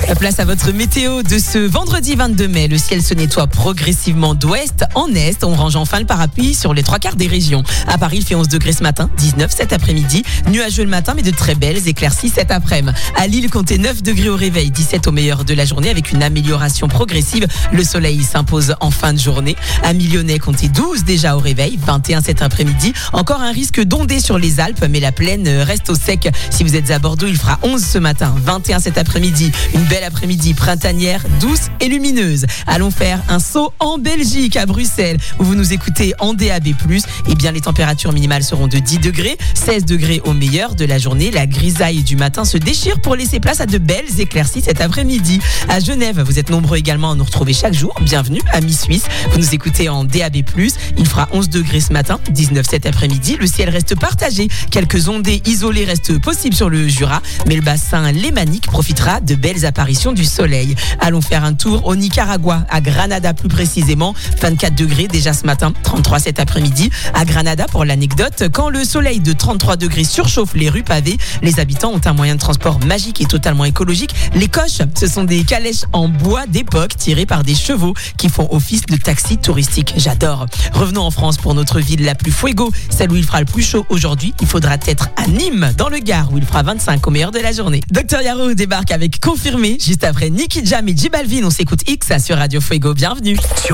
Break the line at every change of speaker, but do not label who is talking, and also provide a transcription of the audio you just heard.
Place à votre météo de ce vendredi 22 mai. Le ciel se nettoie progressivement d'ouest en est. On range enfin le parapluie sur les 3/4 des régions. À Paris, il fait 11 degrés ce matin, 19 cet après-midi. Nuageux le matin, mais de très belles éclaircies cet après-midi. À Lille, comptez 9 degrés au réveil, 17 au meilleur de la journée avec une amélioration progressive. Le soleil s'impose en fin de journée. À Millonnais, comptez 12 déjà au réveil, 21 cet après-midi. Encore un risque d'ondée sur les Alpes, mais la plaine reste au sec. Si vous êtes à Bordeaux, il fera 11 ce matin, 21 cet après-midi. Une belle après-midi printanière, douce et lumineuse. Allons faire un saut en Belgique, à Bruxelles, où vous nous écoutez en DAB+. Eh bien, les températures minimales seront de 10 degrés, 16 degrés au meilleur de la journée. La grisaille du matin se déchire pour laisser place à de belles éclaircies cet après-midi. À Genève, vous êtes nombreux également à nous retrouver chaque jour. Bienvenue à Mi-Suisse. Vous nous écoutez en DAB+. Il fera 11 degrés ce matin, 19 cet après-midi. Le ciel reste partagé. Quelques ondées isolées restent possibles sur le Jura, mais le bassin lémanique profitera de belles apparitions du soleil. Allons faire un tour au Nicaragua, à Granada plus précisément. 24 degrés déjà ce matin, 33 cet après-midi. À Granada, pour l'anecdote, quand le soleil de 33 degrés surchauffe les rues pavées, les habitants ont un moyen de transport magique et totalement écologique. Les coches, ce sont des calèches en bois d'époque tirées par des chevaux qui font office de taxi touristique. J'adore. Revenons en France pour notre ville la plus fuego, celle où il fera le plus chaud aujourd'hui. Il faudra être à Nîmes, dans le Gard, où il fera 25 au meilleur de la journée. Dr Yaro débarque avec Confirmé, juste après Nicky Jam et J Balvin. On s'écoute X sur Radio Fuego. Bienvenue.